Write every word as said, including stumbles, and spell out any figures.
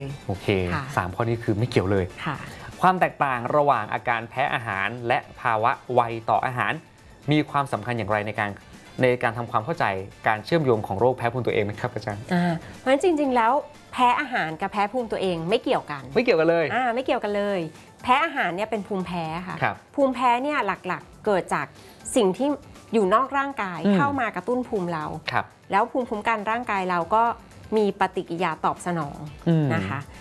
โอเคสามข้อนี้คือไม่เกี่ยวเลยความแตกต่างระหว่างอาการแพ้อาหารและภาวะไวต่ออาหารมีความสำคัญอย่างไรในการในการทำความเข้าใจการเชื่อมโยงของโรคแพ้ภูมิตัวเองไหมครับอาจารย์เพราะฉะนั้นจริงๆแล้วแพ้อาหารกับแพ้ภูมิตัวเองไม่เกี่ยวกันไม่เกี่ยวกันเลยอ่าไม่เกี่ยวกันเลยแพ้อาหารเนี่ยเป็นภูมิแพ้ค่ะภูมิแพ้เนี่ยหลักๆเกิดจากสิ่งที่อยู่นอกร่างกายเข้ามากระตุ้นภูมิเราแล้วภูมิคุ้มกันร่างกายเราก็มีปฏิกิริยาตอบสนองนะคะ